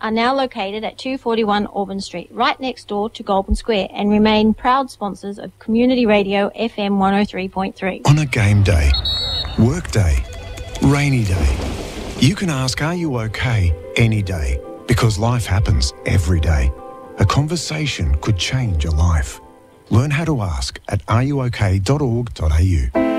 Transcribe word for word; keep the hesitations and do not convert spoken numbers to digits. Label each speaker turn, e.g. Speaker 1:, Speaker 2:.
Speaker 1: are now located at two forty-one Auburn Street, right next door to Goulburn Square, and remain proud sponsors of Community Radio F M one oh three point three.
Speaker 2: On a game day, work day, rainy day, you can ask, are you okay, any day, because life happens every day. A conversation could change your life. Learn how to ask at are you okay dot org dot a u.